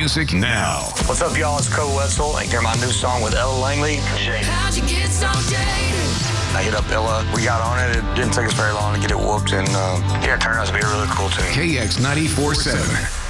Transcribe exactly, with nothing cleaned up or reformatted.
music now. What's up, y'all? It's Cole Wetzel. And hear my new song with Ella Langley. How'd you get so jaded? I hit up Ella. We got on it. It didn't take us very long to get it whooped, and uh, yeah, it turned out to be a really cool tune. K X ninety-four point seven.